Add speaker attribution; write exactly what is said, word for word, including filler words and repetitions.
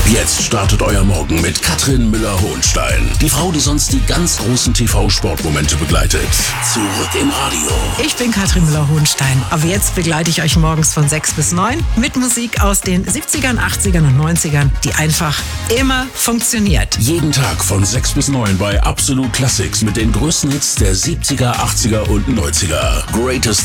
Speaker 1: Jetzt startet euer Morgen mit Katrin Müller-Hohenstein. Die Frau, die sonst die ganz großen T V-Sportmomente begleitet. Zurück im Radio.
Speaker 2: Ich bin Katrin Müller-Hohenstein. Aber jetzt begleite ich euch morgens von sechs bis neun mit Musik aus den siebzigern, achtzigern und neunzigern, die einfach immer funktioniert.
Speaker 1: Jeden Tag von sechs bis neun bei Absolut Classics mit den größten Hits der siebziger, achtziger und neunziger. Greatest